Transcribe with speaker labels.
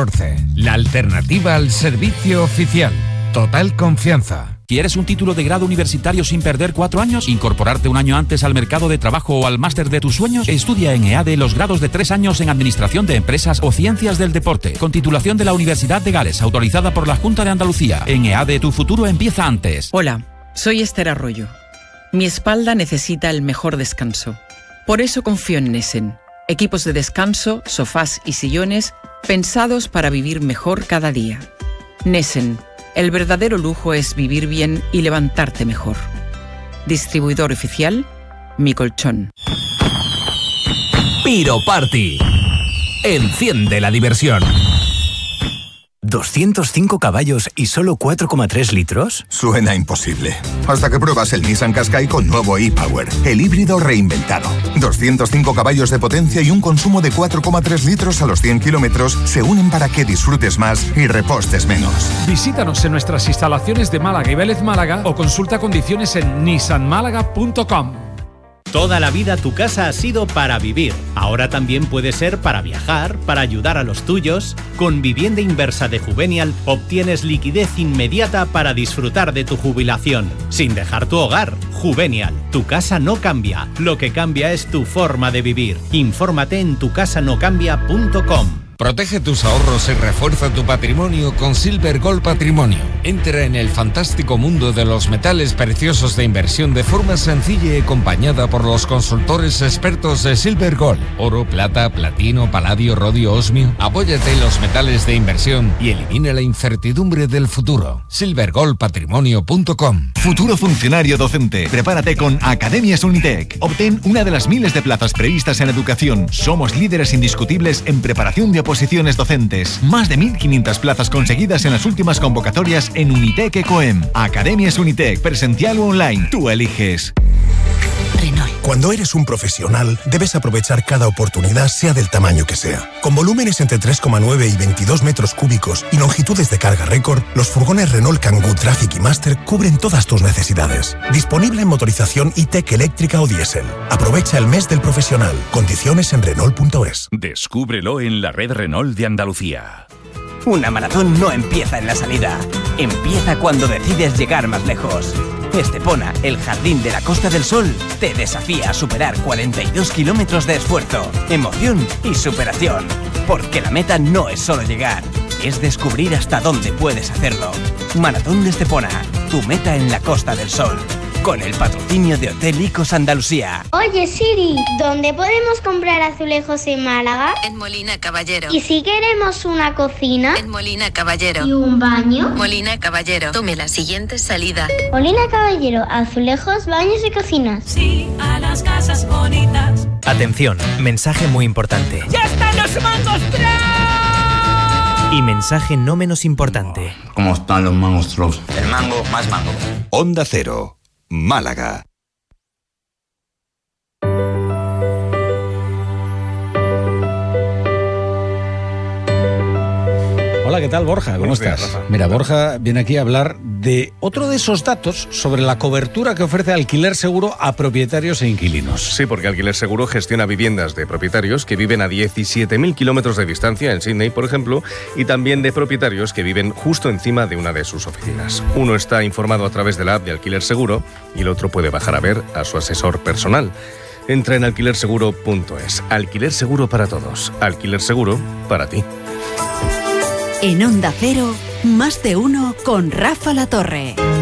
Speaker 1: 14. La alternativa al servicio oficial. Total confianza.
Speaker 2: ¿Quieres un título de grado universitario sin perder 4 años? ¿Incorporarte un año antes al mercado de trabajo o al máster de tus sueños? Estudia en EADE los grados de 3 años en Administración de Empresas o Ciencias del Deporte, con titulación de la Universidad de Gales, autorizada por la Junta de Andalucía. En EADE tu futuro empieza antes.
Speaker 3: Hola, soy Esther Arroyo. Mi espalda necesita el mejor descanso. Por eso confío en Nessen. Equipos de descanso, sofás y sillones pensados para vivir mejor cada día. Nessen. El verdadero lujo es vivir bien y levantarte mejor. Distribuidor oficial, Mi Colchón.
Speaker 4: Piro Party. Enciende la diversión.
Speaker 5: 205 caballos y solo 4,3 litros.
Speaker 6: Suena imposible. Hasta que pruebas el Nissan Qashqai con nuevo e-Power, el híbrido reinventado. 205 caballos de potencia y un consumo de 4,3 litros a los 100 kilómetros se unen para que disfrutes más y repostes menos.
Speaker 7: Visítanos en nuestras instalaciones de Málaga y Vélez Málaga o consulta condiciones en nissanmálaga.com.
Speaker 8: Toda la vida tu casa ha sido para vivir. Ahora también puede ser para viajar, para ayudar a los tuyos. Con Vivienda Inversa de Juvenial obtienes liquidez inmediata para disfrutar de tu jubilación, sin dejar tu hogar. Juvenial, tu casa no cambia. Lo que cambia es tu forma de vivir. Infórmate en tucasanocambia.com.
Speaker 1: Protege tus ahorros y refuerza tu patrimonio con Silver Gold Patrimonio. Entra en el fantástico mundo de los metales preciosos de inversión de forma sencilla y acompañada por los consultores expertos de Silver Gold. Oro, plata, platino, paladio, rodio, osmio. Apóyate en los metales de inversión y elimina la incertidumbre del futuro. silvergoldpatrimonio.com.
Speaker 9: Futuro funcionario docente. Prepárate con Academias Unitec. Obtén una de las miles de plazas previstas en educación. Somos líderes indiscutibles en preparación de oposiciones docentes. Más de 1.500 plazas conseguidas en las últimas convocatorias en Unitec Ecoem. Academias Unitec, presencial o online. Tú eliges.
Speaker 10: Renault. Cuando eres un profesional, debes aprovechar cada oportunidad, sea del tamaño que sea. Con volúmenes entre 3,9 y 22 metros cúbicos y longitudes de carga récord, los furgones Renault Kangoo Traffic y Master cubren todas tus necesidades. Disponible en motorización E-Tech eléctrica o diésel. Aprovecha el mes del profesional. Condiciones en Renault.es.
Speaker 11: Descúbrelo en la red Renault de Andalucía.
Speaker 12: Una maratón no empieza en la salida. Empieza cuando decides llegar más lejos. Estepona, el jardín de la Costa del Sol, te desafía a superar 42 kilómetros de esfuerzo, emoción y superación. Porque la meta no es solo llegar, es descubrir hasta dónde puedes hacerlo. Maratón de Estepona, tu meta en la Costa del Sol. Con el patrocinio de Hotel Icos Andalucía.
Speaker 13: Oye Siri, ¿dónde podemos comprar azulejos en Málaga?
Speaker 14: En Molina Caballero.
Speaker 13: ¿Y si queremos una cocina?
Speaker 14: En Molina Caballero.
Speaker 13: ¿Y un baño?
Speaker 14: Molina Caballero. Tome la siguiente salida.
Speaker 13: Molina Caballero, azulejos, baños y cocinas.
Speaker 15: Sí, a las casas bonitas.
Speaker 16: Atención, mensaje muy importante.
Speaker 15: ¡Ya están los mangos!
Speaker 16: Y mensaje no menos importante.
Speaker 17: ¿Cómo están los monstruos?
Speaker 18: El mango más mango.
Speaker 19: Onda Cero, Málaga.
Speaker 20: Hola, ¿qué tal, Borja? ¿Cómo estás?
Speaker 21: Rafa.
Speaker 20: Mira, Borja viene aquí a hablar de otro de esos datos sobre la cobertura que ofrece Alquiler Seguro a propietarios e inquilinos.
Speaker 21: Sí, porque Alquiler Seguro gestiona viviendas de propietarios que viven a 17.000 kilómetros de distancia en Sydney, por ejemplo, y también de propietarios que viven justo encima de una de sus oficinas. Uno está informado a través de la app de Alquiler Seguro y el otro puede bajar a ver a su asesor personal. Entra en alquilerseguro.es. Alquiler Seguro para todos. Alquiler Seguro para ti.
Speaker 22: En Onda Cero, Más de Uno con Rafa La Torre.